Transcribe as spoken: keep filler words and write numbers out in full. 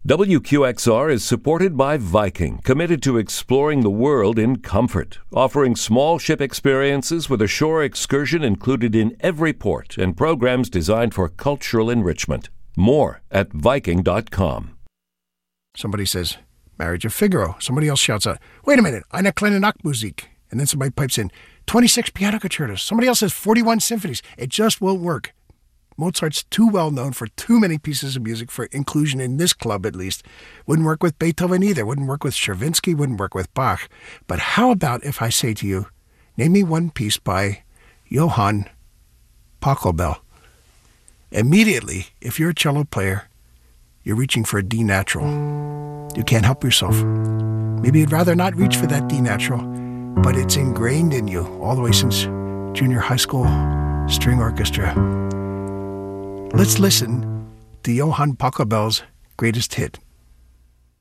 W Q X R is supported by Viking, committed to exploring the world in comfort, offering small ship experiences with a shore excursion included in every port and programs designed for cultural enrichment. More at Viking dot com. Somebody says, Marriage of Figaro. Somebody else shouts out, wait a minute, eine kleine Nachtmusik. And then somebody pipes in, twenty-six piano concertos. Somebody else says forty-one symphonies. It just won't work. Mozart's too well known for too many pieces of music for inclusion in this club, at least. Wouldn't work with Beethoven either. Wouldn't work with Stravinsky. Wouldn't work with Bach. But how about if I say to you, name me one piece by Johann Pachelbel? Immediately, if you're a cello player, you're reaching for a D natural. You can't help yourself. Maybe you'd rather not reach for that D natural, but it's ingrained in you all the way since junior high school string orchestra. Let's listen to Johann Pachelbel's greatest hit.